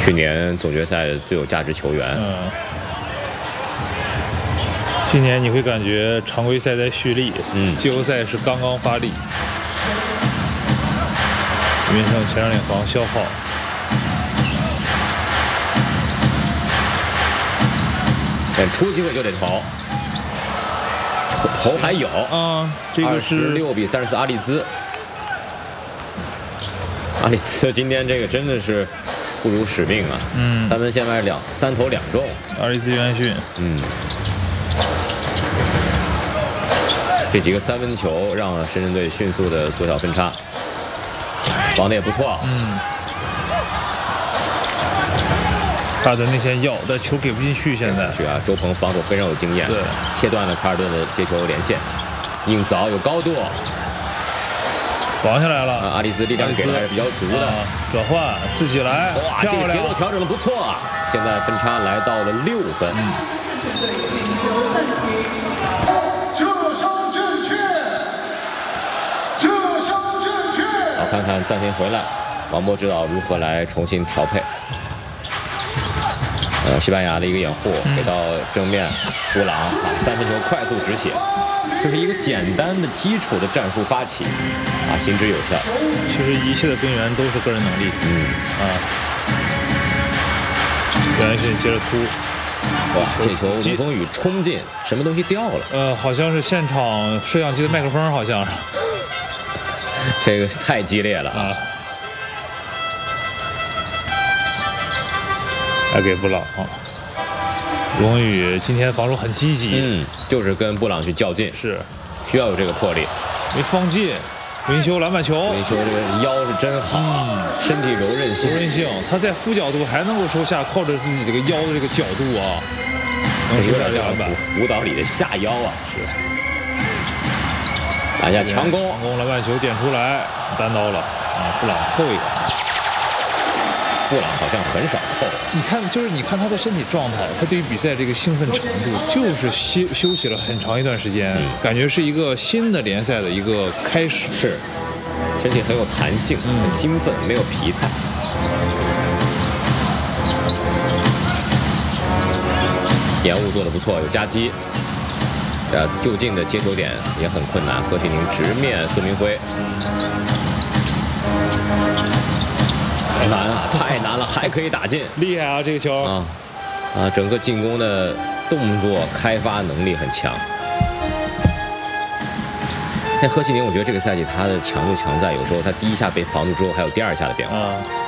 去年总决赛的最有价值球员。 今年你会感觉常规赛在蓄力，季后赛是刚刚发力。云胜前场领防消耗。 出机会就得投，投还有啊，这个是 26比34，阿里兹。阿里兹今天这个真的是不辱使命啊！三分线外3投2中。 阿里兹元逊， 这几个三分球让深圳队迅速的缩小分差，防的也不错。 卡尔顿内线要，但球给不进去。现在是啊，周鹏防守非常有经验， 对， 切断了卡尔顿的接球连线，硬凿有高度， 防下来了。 阿里兹力量给的还是比较足的。 转换自己来， 哇，这个节奏调整的不错啊！现在分差来到了6分。好，看看暂停回来，王波指导如何来重新调配。西班牙的一个掩护给到正面，布朗三分球快速止血，这是一个简单的基础的战术发起，行之有效。 其实一切的根源都是个人能力。袁训接着突， 哇，这球卢峰宇冲进，什么东西掉了？ 好像是现场摄像机的麦克风，好像是。 这个太激烈了啊！ 来给布朗，卢峰宇今天防守很积极， 就是跟布朗去较劲， 是需要有这个魄力， 没放进。维修篮板球， 维修这个腰是真好，身体柔韧性， 他在负角度还能够收下，靠着自己这个腰的这个角度啊， 能有点像舞蹈里的下腰啊， 是。 打下强攻， 篮板球点出来，单刀了布朗扣一个。 布朗好像很少扣。 你看他的身体状态，他对于比赛这个兴奋程度，就是休息了很长一段时间，感觉是一个新的联赛的一个开始。 是，身体很有弹性，很兴奋，没有疲态。掩护做得不错，有夹击。就近的接球点也很困难，何启宁直面孙明辉。难啊，太难了，还可以打进， 厉害啊！这个球整个进攻的动作开发能力很强。那何启宁，我觉得这个赛季他的强就强在，有时候他第一下被防住之后，还有第二下的变化。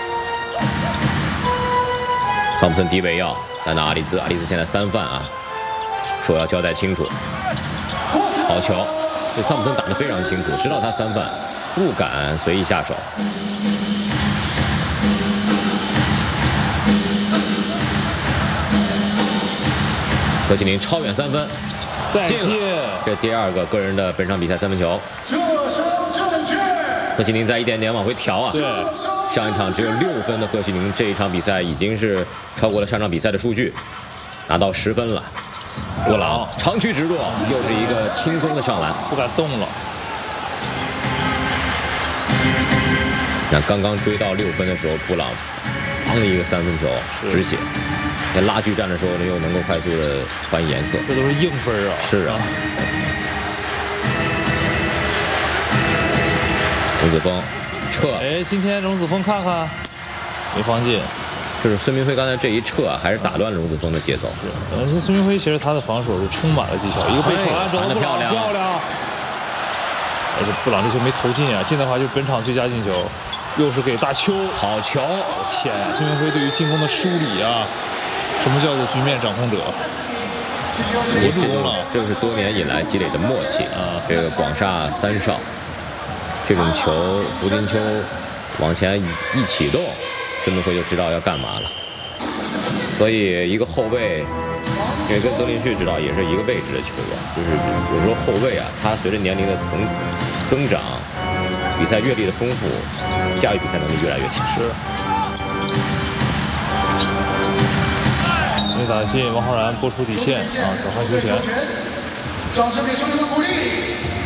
汤普森低位要单打阿里兹，阿里兹现在3犯啊，说要交代清楚。好球，这汤普森打得非常清楚，知道他3犯，不敢随意下手。何启宁超远3分， 再见！ 这第2个个人的本场比赛3分球。何启宁在一点点往回调啊！ 对， 上一场只有6分的何启宁，这一场比赛已经是超过了上场比赛的数据，拿到10分了。布朗长驱直入，又是一个轻松的上篮， 不敢动了。 那刚刚追到6分的时候，布朗砰的一个3分球止血。在拉锯战的时候呢，又能够快速的换颜色， 这都是硬分啊！ 是啊。荣子峰撤， 今天荣子峰看看没放进， 就是孙明辉刚才这一撤还是打乱了荣子峰的节奏。 是，孙明辉其实他的防守是充满了技巧，一个背传传得漂亮，而且布朗这球没投进啊，进的话就是本场最佳进球，又是给大邱， 好球！ 天啊，孙明辉对于进攻的梳理啊。什么叫做局面掌控者？助攻了， 这是多年以来积累的默契啊！这个广厦3少，这种球胡金秋往前一启动，孙明辉就知道要干嘛了。所以一个后卫，因为跟泽林旭指导也是一个位置的球员，就是有时候后卫啊，他随着年龄的增长，比赛阅历的丰富，驾驭比赛能力越来越强。 是。没打进，王浩然拨出底线啊，转换球权。 掌声给兄弟们鼓励。